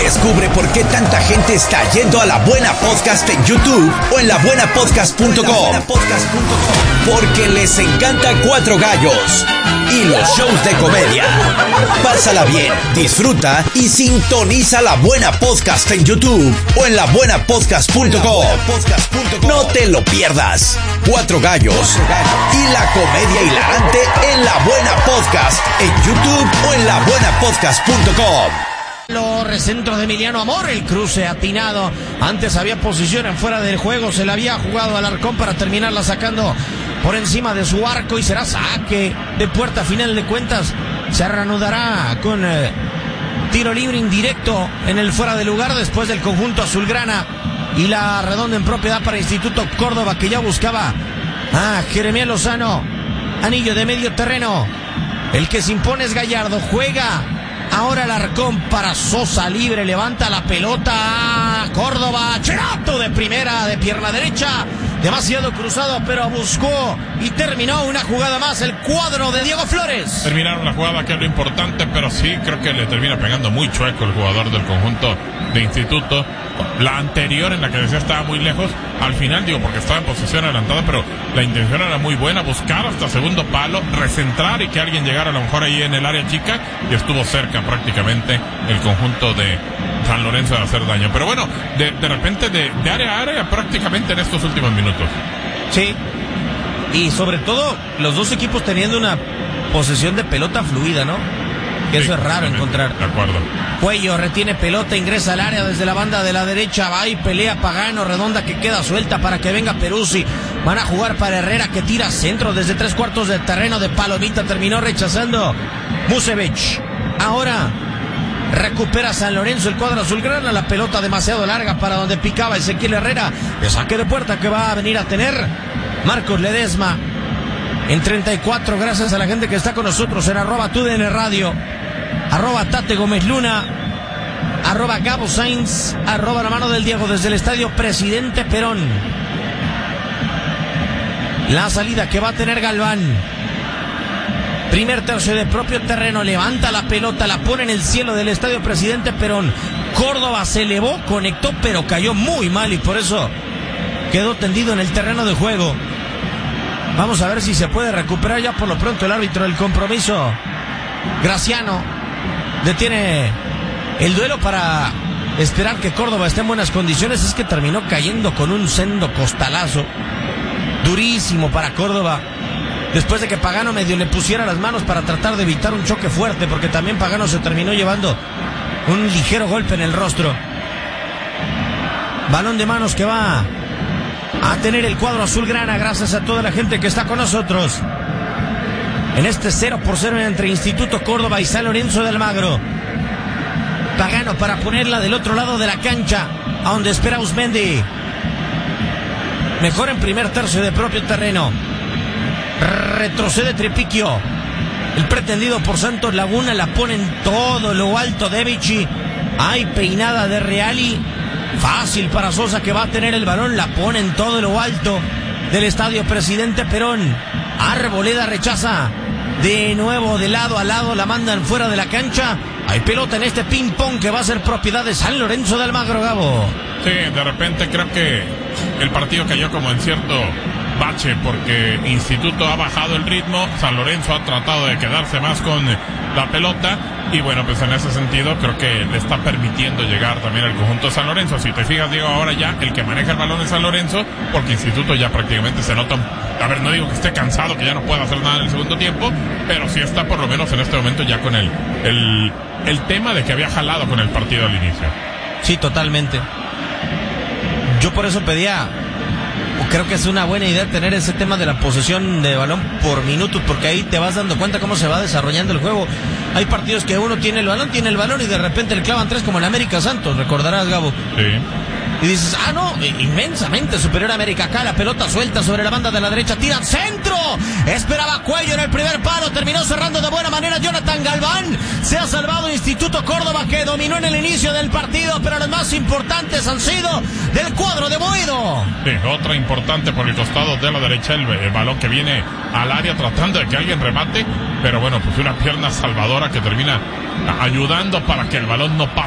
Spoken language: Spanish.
Descubre por qué tanta gente está yendo a La Buena Podcast en YouTube o en labuenapodcast.com. Porque les encanta Cuatro Gallos y los shows de comedia. Pásala bien, disfruta y sintoniza La Buena Podcast en YouTube o en labuenapodcast.com. No te lo pierdas. Cuatro Gallos y la comedia hilarante en La Buena Podcast en YouTube o en labuenapodcast.com. Recentro de Emiliano Amor, el cruce atinado. Antes había posición en fuera del juego, se la había jugado al Alarcón para terminarla sacando por encima de su arco y será saque de puerta. Final de cuentas se reanudará con tiro libre indirecto en el fuera de lugar después del conjunto azulgrana y la redonda en propiedad para Instituto Córdoba, que ya buscaba a Jeremías Lozano. Anillo de medio terreno, el que se impone es Gallardo, juega ahora Alarcón para Sosa, libre, levanta la pelota, Córdoba, Cherato de primera, de pierna derecha, demasiado cruzado, pero buscó y terminó una jugada más el cuadro de Diego Flores. Terminaron la jugada, que es lo importante, pero sí creo que le termina pegando muy chueco el jugador del conjunto de Instituto. La anterior, en la que decía estaba muy lejos, al final digo porque estaba en posición adelantada, pero la intención era muy buena, buscar hasta segundo palo, recentrar y que alguien llegara a lo mejor ahí en el área chica, y estuvo cerca prácticamente el conjunto de San Lorenzo de hacer daño. Pero bueno, de repente de área a área prácticamente en estos últimos minutos. Sí, y sobre todo los dos equipos teniendo una posesión de pelota fluida, ¿no? Que eso es raro encontrar. De acuerdo. Cuello retiene pelota, ingresa al área desde la banda de la derecha, va y pelea Pagano, redonda que queda suelta para que venga Peruzzi. Van a jugar para Herrera, que tira centro desde 3/4 del terreno de Palomita, terminó rechazando Musevich. Ahora recupera San Lorenzo, el cuadro azulgrana, la pelota demasiado larga para donde picaba Ezequiel Herrera. El saque de puerta que va a venir a tener Marcos Ledesma en 34, gracias a la gente que está con nosotros en @TUDN Radio, @Tate Gómez Luna, @Gabo Sainz, @La Mano del Diego desde el estadio Presidente Perón. La salida que va a tener Galván. Primer tercio de propio terreno, levanta la pelota, la pone en el cielo del estadio Presidente Perón. Córdoba se elevó, conectó, pero cayó muy mal y por eso quedó tendido en el terreno de juego. Vamos a ver si se puede recuperar ya por lo pronto el árbitro del compromiso. Graciano detiene el duelo para esperar que Córdoba esté en buenas condiciones. Es que terminó cayendo con un sendo costalazo durísimo para Córdoba, después de que Pagano medio le pusiera las manos para tratar de evitar un choque fuerte, porque también Pagano se terminó llevando un ligero golpe en el rostro. Balón de manos que va a tener el cuadro azulgrana, gracias a toda la gente que está con nosotros en este 0-0 entre Instituto Córdoba y San Lorenzo de Almagro. Pagano para ponerla del otro lado de la cancha, a donde espera Uzmendi. Mejor en primer tercio de propio terreno. Retrocede Trepiquio, el pretendido por Santos Laguna, la pone en todo lo alto de Vichy. Hay peinada de Reali, fácil para Sosa, que va a tener el balón, la pone en todo lo alto del estadio Presidente Perón. Arboleda rechaza de nuevo de lado a lado, la mandan fuera de la cancha. Hay pelota en este ping pong que va a ser propiedad de San Lorenzo de Almagro, Gabo. Sí, de repente creo que el partido cayó como en cierto bache, porque Instituto ha bajado el ritmo, San Lorenzo ha tratado de quedarse más con la pelota, y bueno, pues en ese sentido creo que le está permitiendo llegar también al conjunto de San Lorenzo. Si te fijas, Diego, ahora ya el que maneja el balón es San Lorenzo, porque Instituto ya prácticamente se nota, a ver, no digo que esté cansado, que ya no pueda hacer nada en el segundo tiempo, pero sí está por lo menos en este momento ya con el tema de que había jalado con el partido al inicio. Sí, totalmente. Yo por eso pedía, creo que es una buena idea tener ese tema de la posesión de balón por minutos, porque ahí te vas dando cuenta cómo se va desarrollando el juego. Hay partidos que uno tiene el balón y de repente le clavan tres, como el América Santos, recordarás, Gabo. Sí. Y dices, no, inmensamente superior a América. Acá la pelota suelta sobre la banda de la derecha, tira centro, esperaba Cuello en el primer palo, terminó cerrando de buena manera Jonathan Galván. Se ha salvado Instituto Córdoba, que dominó en el inicio del partido, pero los más importantes han sido del cuadro de Boedo. Sí, otra importante por el costado de la derecha, el balón que viene al área tratando de que alguien remate, pero bueno, pues una pierna salvadora que termina ayudando para que el balón no pase